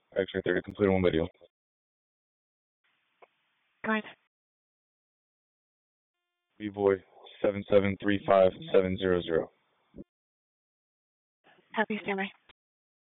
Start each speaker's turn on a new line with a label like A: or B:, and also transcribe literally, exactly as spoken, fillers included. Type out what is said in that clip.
A: X-ray thirty, complete one video.
B: Go ahead.
A: B-boy seven seven three five seven zero zero.
B: Happy standby.